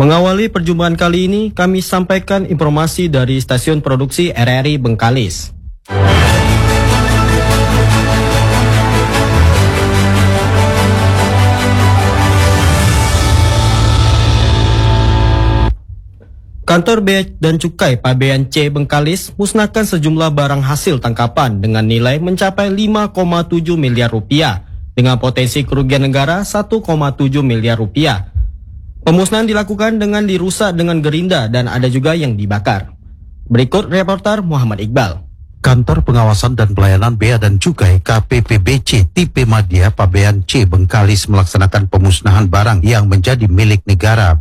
Mengawali perjumpaan kali ini, kami sampaikan informasi dari stasiun produksi RRI Bengkalis. Kantor Bea dan Cukai Pabean C Bengkalis musnahkan sejumlah barang hasil tangkapan dengan nilai mencapai 5,7 miliar rupiah dengan potensi kerugian negara 1,7 miliar rupiah. Pemusnahan dilakukan dengan dirusak dengan gerinda dan ada juga yang dibakar. Berikut reporter Muhammad Iqbal. Kantor Pengawasan dan Pelayanan Bea dan Cukai KPPBC Tipe Madya Pabean C Bengkalis melaksanakan pemusnahan barang yang menjadi milik negara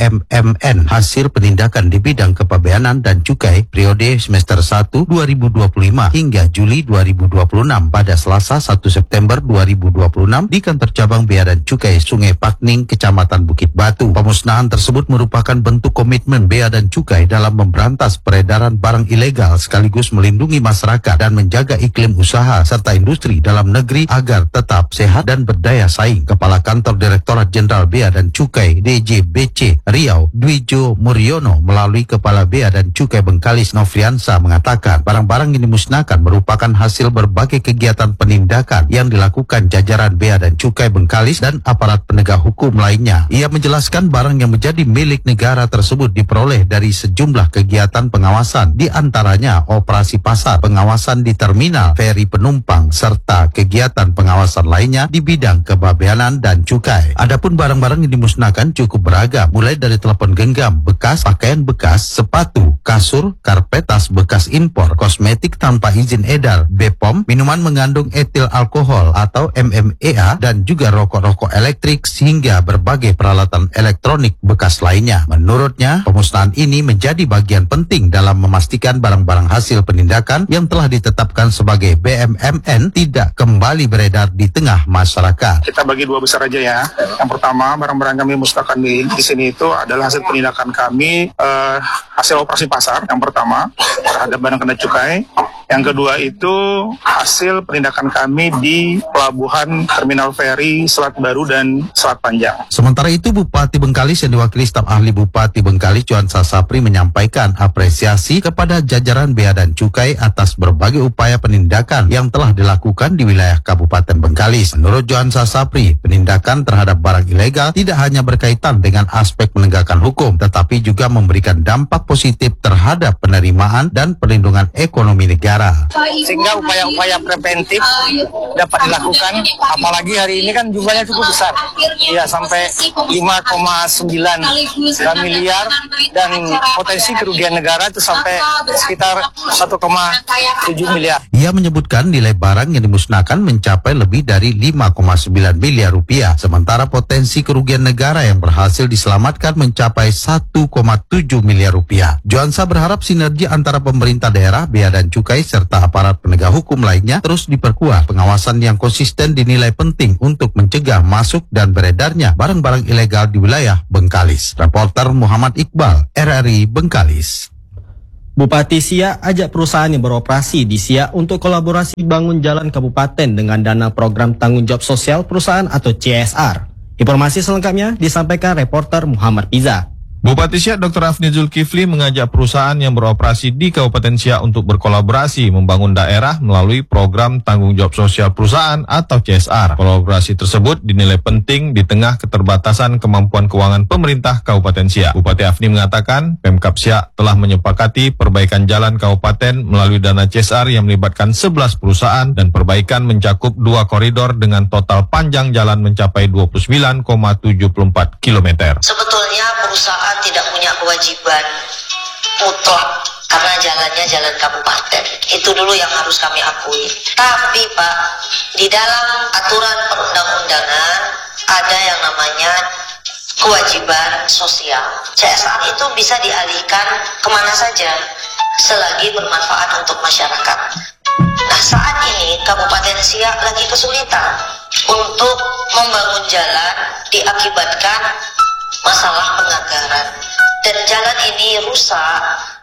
BMMN hasil penindakan di bidang kepabeanan dan cukai periode semester 1 2025 hingga Juli 2026 pada Selasa 1 September 2026 di kantor cabang Bea dan Cukai Sungai Pakning, Kecamatan Bukit Batu. Pemusnahan tersebut merupakan bentuk komitmen Bea dan Cukai dalam memberantas peredaran barang ilegal sekaligus melindungi masyarakat dan menjaga iklim usaha serta industri dalam negeri agar tetap sehat dan berdaya saing. Kepala Kantor Direktorat Jenderal Bea dan Cukai DJBC Riau Dwijo Muryono melalui Kepala Bea dan Cukai Bengkalis Novriansa mengatakan barang-barang ini dimusnahkan merupakan hasil berbagai kegiatan penindakan yang dilakukan jajaran Bea dan Cukai Bengkalis dan aparat penegak hukum lainnya. Ia menjelaskan barang yang menjadi milik negara tersebut diperoleh dari sejumlah kegiatan pengawasan, di antaranya operasi pasar, pengawasan di terminal, feri penumpang, serta kegiatan pengawasan lainnya di bidang kepabeanan dan cukai. Adapun barang-barang yang dimusnahkan cukup beragam, mulai dari telepon genggam bekas, pakaian bekas, sepatu, kasur, karpet, tas bekas impor, kosmetik tanpa izin edar, BPOM, minuman mengandung etil alkohol atau MMEA, dan juga rokok-rokok elektrik sehingga berbagai peralatan elektronik bekas lainnya. Menurutnya, pemusnahan ini menjadi bagian penting dalam memastikan barang-barang hasil penindakan yang telah ditetapkan sebagai BMMN tidak kembali beredar di tengah masyarakat. Kita bagi dua besar aja ya. Yang pertama, barang-barang kami musnahkan di sini itu adalah hasil penindakan kami hasil operasi pasar. Yang pertama terhadap barang kena cukai. Yang kedua itu hasil penindakan kami di pelabuhan Terminal Feri Selat Baru dan Selat Panjang. Sementara itu, Bupati Bengkalis yang diwakili staf ahli Bupati Bengkalis Johansa Sapri menyampaikan apresiasi kepada jajaran Bea dan Cukai atas berbagai upaya penindakan yang telah dilakukan di wilayah Kabupaten Bengkalis. Menurut Johansa Sapri, penindakan terhadap barang ilegal tidak hanya berkaitan dengan aspek penegakan hukum, tetapi juga memberikan dampak positif terhadap penerimaan dan perlindungan ekonomi negara. Sehingga upaya-upaya preventif dapat dilakukan, apalagi hari ini kan jumlahnya cukup besar. Ya, sampai 5,9 miliar dan potensi kerugian negara itu sampai sekitar 1,7 miliar. Ia menyebutkan nilai barang yang dimusnahkan mencapai lebih dari 5,9 miliar rupiah, sementara potensi kerugian negara yang berhasil diselamatkan mencapai 1,7 miliar rupiah. Johansa berharap sinergi antara pemerintah daerah, Bea dan Cukai, serta aparat penegak hukum lainnya terus diperkuat. Pengawasan yang konsisten dinilai penting untuk mencegah masuk dan beredarnya barang-barang ilegal di wilayah Bengkalis. Reporter Muhammad Iqbal, RRI Bengkalis. Bupati Siak ajak perusahaan yang beroperasi di Siak untuk kolaborasi bangun jalan kabupaten dengan dana program tanggung jawab sosial perusahaan atau CSR. Informasi selengkapnya disampaikan reporter Muhammad Piza. Bupati Siak Dr. Afni Zulkifli mengajak perusahaan yang beroperasi di Kabupaten Siak untuk berkolaborasi membangun daerah melalui program tanggung jawab sosial perusahaan atau CSR. Kolaborasi tersebut dinilai penting di tengah keterbatasan kemampuan keuangan pemerintah Kabupaten Siak. Bupati Afni mengatakan Pemkab Siak telah menyepakati perbaikan jalan kabupaten melalui dana CSR yang melibatkan 11 perusahaan dan perbaikan mencakup 2 koridor dengan total panjang jalan mencapai 29,74 km. Sebetulnya perusahaan tidak punya kewajiban mutlak karena jalannya jalan kabupaten. Itu dulu yang harus kami akui. Tapi Pak, di dalam aturan perundang-undangan ada yang namanya kewajiban sosial. CSR itu bisa dialihkan kemana saja selagi bermanfaat untuk masyarakat. Nah, saat ini Kabupaten Siak lagi kesulitan untuk membangun jalan diakibatkan masalah penganggaran, dan jalan ini rusak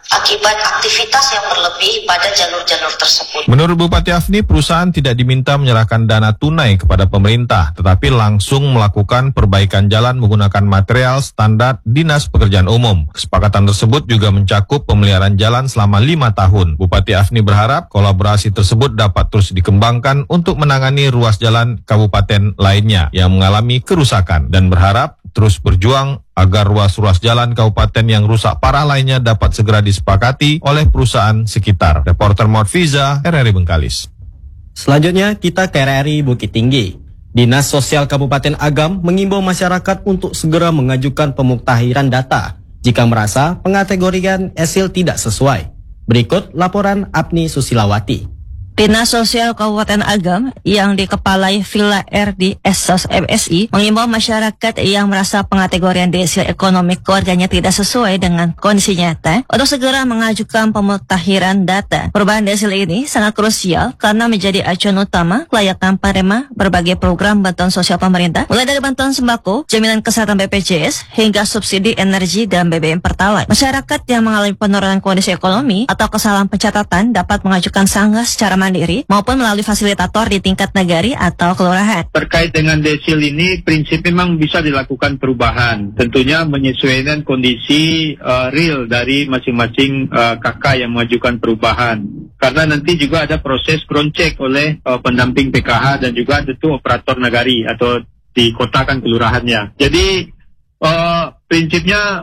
akibat aktivitas yang berlebih pada jalur-jalur tersebut. Menurut Bupati Afni, perusahaan tidak diminta menyerahkan dana tunai kepada pemerintah, tetapi langsung melakukan perbaikan jalan menggunakan material standar Dinas Pekerjaan Umum. Kesepakatan tersebut juga mencakup pemeliharaan jalan selama 5 tahun. Bupati Afni berharap kolaborasi tersebut dapat terus dikembangkan untuk menangani ruas jalan kabupaten lainnya yang mengalami kerusakan dan berharap terus berjuang agar ruas-ruas jalan kabupaten yang rusak parah lainnya dapat segera disepakati oleh perusahaan sekitar. Reporter Morfiza, RRI Bengkalis. Selanjutnya kita ke RRI Bukit Tinggi. Dinas Sosial Kabupaten Agam mengimbau masyarakat untuk segera mengajukan pemuktahiran data jika merasa pengategorian hasil tidak sesuai. Berikut laporan Apni Susilawati. Dinas Sosial Kabupaten Agam yang dikepalai Villa RD Esos MSI mengimbau masyarakat yang merasa pengategorian desil ekonomi keluarganya tidak sesuai dengan kondisi nyata untuk segera mengajukan pemuktahiran data. Perubahan desil ini sangat krusial karena menjadi acuan utama kelayakan penerima berbagai program bantuan sosial pemerintah, mulai dari bantuan sembako, jaminan kesehatan BPJS, hingga subsidi energi dan BBM Pertalite. Masyarakat yang mengalami penurunan kondisi ekonomi atau kesalahan pencatatan dapat mengajukan sanggah secara mandiri maupun melalui fasilitator di tingkat nagari atau kelurahan. Terkait dengan desil ini, prinsip memang bisa dilakukan perubahan. Tentunya menyesuaikan kondisi real dari masing-masing kakak yang mengajukan perubahan. Karena nanti juga ada proses cross check oleh pendamping PKH dan juga tentu operator nagari atau di kota kan kelurahannya. Jadi prinsipnya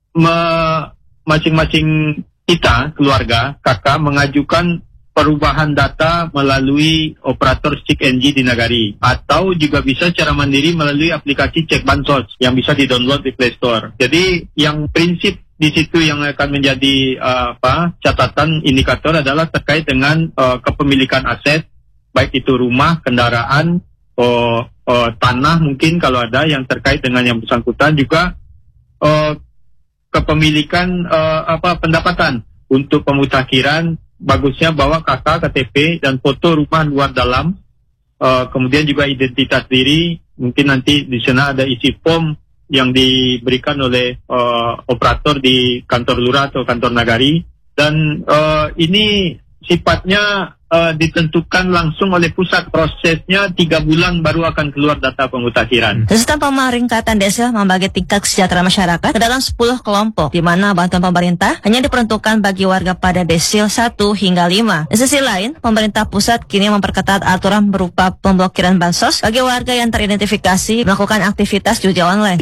masing-masing kita, keluarga, kakak mengajukan perubahan data melalui operator cek NG di nagari, atau juga bisa secara mandiri melalui aplikasi cek bansos yang bisa di-download di Play Store. Jadi yang prinsip di situ yang akan menjadi catatan indikator adalah terkait dengan kepemilikan aset, baik itu rumah, kendaraan, tanah mungkin kalau ada yang terkait dengan yang bersangkutan, juga kepemilikan pendapatan. Untuk pemutakhiran bagusnya bawa KK, KTP, dan foto rumah luar dalam, kemudian juga identitas diri. Mungkin nanti di sana ada isi form yang diberikan oleh operator di kantor lurah atau kantor nagari. Dan ini sifatnya ditentukan langsung oleh pusat. Prosesnya 3 bulan baru akan keluar data pemutakhiran. Sistem pemeringkatan desil membagi tingkat kesejahteraan masyarakat ke dalam 10 kelompok, di mana bantuan pemerintah hanya diperuntukkan bagi warga pada desil 1 hingga 5. Di sisi lain, pemerintah pusat kini memperketat aturan berupa pemblokiran bansos bagi warga yang teridentifikasi melakukan aktivitas judi online.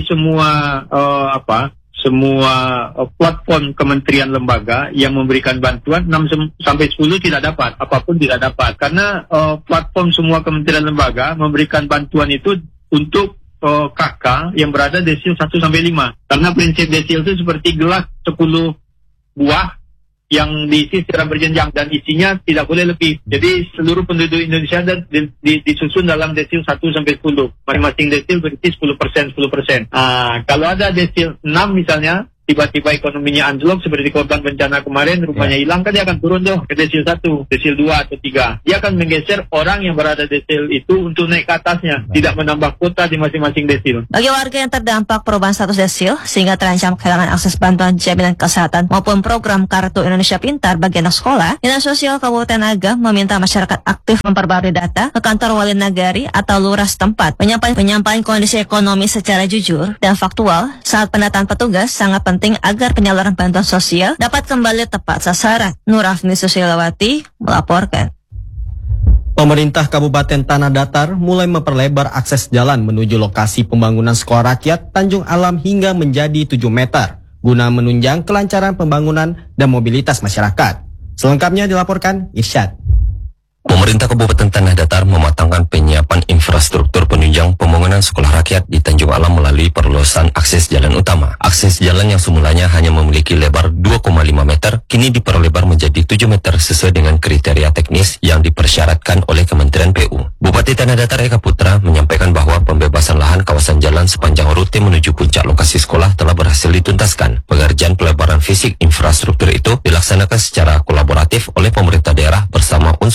Semua platform kementerian lembaga yang memberikan bantuan 6 sampai 10 tidak dapat, apapun tidak dapat. Karena platform semua kementerian lembaga memberikan bantuan itu untuk KK yang berada desil 1 sampai 5. Karena prinsip desil itu seperti gelas 10 buah yang diisi secara berjenjang dan isinya tidak boleh lebih. Jadi seluruh penduduk Indonesia disusun dalam desil 1 sampai 10. Masing-masing desil berarti 10%. Kalau ada desil 6 misalnya, tiba-tiba ekonominya anjlok seperti korban bencana kemarin, rumahnya hilang, kan dia akan turun ke desil 1, desil 2 atau 3. Dia akan menggeser orang yang berada desil itu untuk naik ke atasnya, tidak menambah kuota di masing-masing desil. Bagi warga yang terdampak perubahan status desil sehingga terancam kehilangan akses bantuan jaminan kesehatan maupun program Kartu Indonesia Pintar bagi anak sekolah, Dinas Sosial Kabupaten Agam meminta masyarakat aktif memperbarui data ke kantor wali nagari atau lurah setempat. Penyampaian kondisi ekonomi secara jujur dan faktual saat pendataan petugas sangat penting agar penyaluran bantuan sosial dapat kembali tepat sasaran. Nur Afni Susilawati melaporkan. Pemerintah Kabupaten Tanah Datar mulai memperlebar akses jalan menuju lokasi pembangunan sekolah rakyat Tanjung Alam hingga menjadi 7 meter, guna menunjang kelancaran pembangunan dan mobilitas masyarakat. Selengkapnya dilaporkan Irsyad. Pemerintah Kabupaten Tanah Datar mematangkan penyiapan infrastruktur penunjang pembangunan sekolah rakyat di Tanjung Alam melalui perluasan akses jalan utama. Akses jalan yang semulanya hanya memiliki lebar 2,5 meter, kini diperlebar menjadi 7 meter sesuai dengan kriteria teknis yang dipersyaratkan oleh Kementerian PU. Bupati Tanah Datar Eka Putra menyampaikan bahwa pembebasan lahan kawasan jalan sepanjang rute menuju puncak lokasi sekolah telah berhasil dituntaskan. Pengerjaan pelebaran fisik infrastruktur itu dilaksanakan secara kolaboratif oleh pemerintah daerah bersama unsur TNI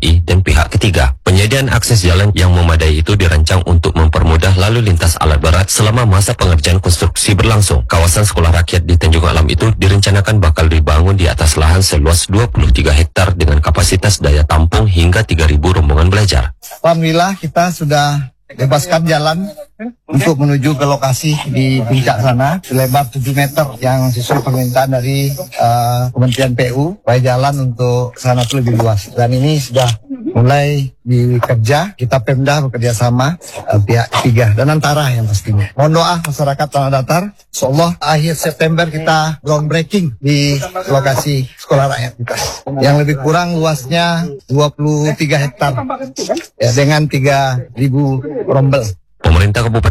TNI, dan pihak ketiga. Penyediaan akses jalan yang memadai itu dirancang untuk mempermudah lalu lintas alat berat selama masa pengerjaan konstruksi berlangsung. Kawasan sekolah rakyat di Tanjung Alam itu direncanakan bakal dibangun di atas lahan seluas 23 hektar dengan kapasitas daya tampung hingga 3.000 rombongan belajar. Alhamdulillah kita sudah bebaskan jalan untuk menuju ke lokasi di puncak sana selebar 7 meter yang sesuai permintaan dari Kementerian PU supaya jalan untuk sana itu lebih luas, dan ini sudah mulai dikerja. Kita Pemda bekerja sama pihak ketiga dan antara yang pastinya. Mohon doa masyarakat Tanah Datar, insyaallah akhir September kita groundbreaking di lokasi sekolah rakyat kita yang lebih kurang luasnya 23 hektar ya, dengan 3.000 rombel. Pemerintah Kabupaten